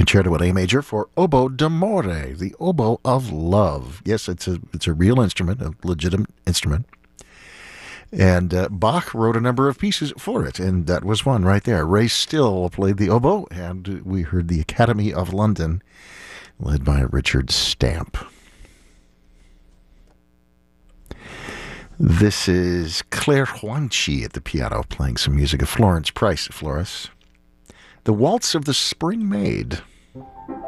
Concerto in A major for oboe d'amore, the oboe of love. Yes, it's a real instrument, a legitimate instrument. And Bach wrote a number of pieces for it, and that was one right there. Ray Still played the oboe, and we heard the Academy of London, led by Richard Stamp. This is Claire Huanchi at the piano playing some music of Florence Price, Flores. The Waltz of the Spring Maid.